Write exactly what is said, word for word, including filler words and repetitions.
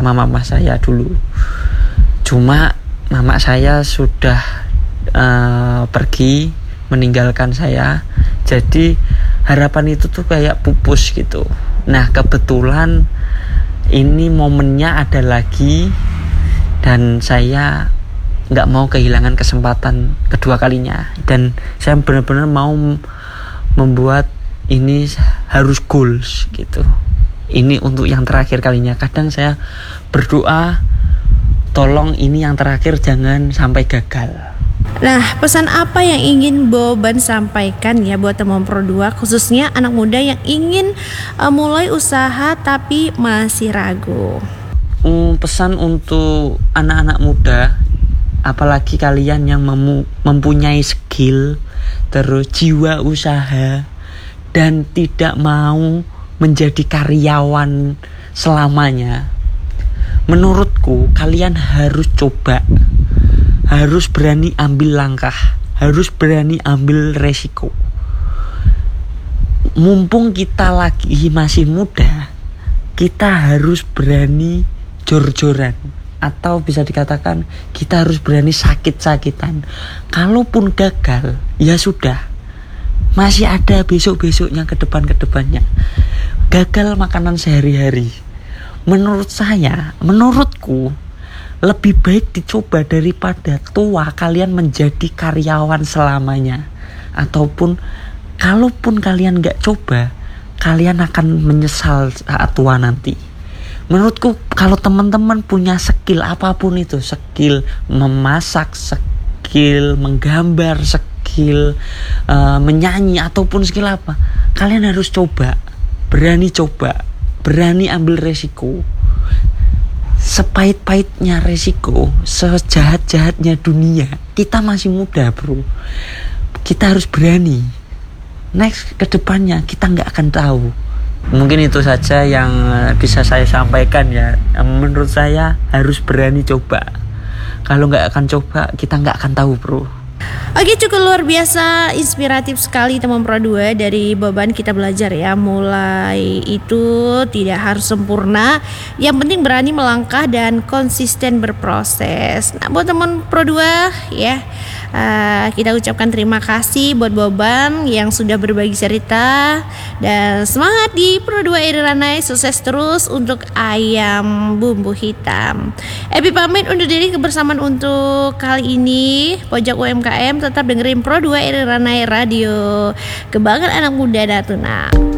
sama mama saya dulu. Cuma mama saya sudah uh, pergi meninggalkan saya, jadi harapan itu tuh kayak pupus gitu. Nah kebetulan ini momennya ada lagi, dan saya nggak mau kehilangan kesempatan kedua kalinya, dan saya benar-benar mau membuat ini harus goals gitu. Ini untuk yang terakhir kalinya. Kadang saya berdoa, tolong ini yang terakhir jangan sampai gagal. Nah, pesan apa yang ingin Boban sampaikan ya buat teman Pro dua, khususnya anak muda yang ingin uh, mulai usaha tapi masih ragu? Um, pesan untuk anak-anak muda, apalagi kalian yang memu- mempunyai skill, terus jiwa usaha, dan tidak mau menjadi karyawan selamanya. Menurutku kalian harus coba, harus berani ambil langkah, harus berani ambil resiko. Mumpung kita lagi masih muda, kita harus berani jor-joran, atau bisa dikatakan kita harus berani sakit-sakitan. Kalaupun gagal, ya sudah, masih ada besok-besoknya, ke depan-ke depannya. Gagal makanan sehari-hari. Menurut saya, menurutku lebih baik dicoba daripada tua kalian menjadi karyawan selamanya. Ataupun kalaupun kalian gak coba, kalian akan menyesal saat tua nanti. Menurutku kalau teman-teman punya skill apapun itu, skill memasak, skill menggambar, skill uh, menyanyi, ataupun skill apa, kalian harus coba, berani coba, berani ambil resiko. Sepahit-pahitnya resiko, sejahat-jahatnya dunia, kita masih muda bro, kita harus berani. Next ke depannya kita nggak akan tahu. Mungkin itu saja yang bisa saya sampaikan ya. Menurut saya harus berani coba. Kalau nggak akan coba, kita nggak akan tahu bro. Oke, cukup luar biasa, inspiratif sekali teman Pro dua. Dari Boban kita belajar ya, mulai itu tidak harus sempurna, yang penting berani melangkah dan konsisten berproses. Nah buat teman Pro dua ya, uh, kita ucapkan terima kasih buat Boban yang sudah berbagi cerita. Dan semangat di Pro dua Iriranai, sukses terus untuk ayam bumbu hitam. Epi pamit undur diri, kebersamaan untuk kali ini Pojok U M K M. Tetap dengerin Pro dua Iriranai Radio, kebanggaan anak muda Natuna.